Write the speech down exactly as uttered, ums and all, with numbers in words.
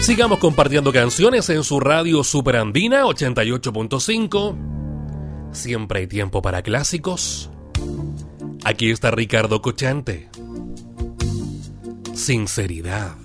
Sigamos compartiendo canciones en su radio Superandina ochenta y ocho punto cinco. Siempre hay tiempo para clásicos. Aquí está Ricardo Cochante. Sinceridad.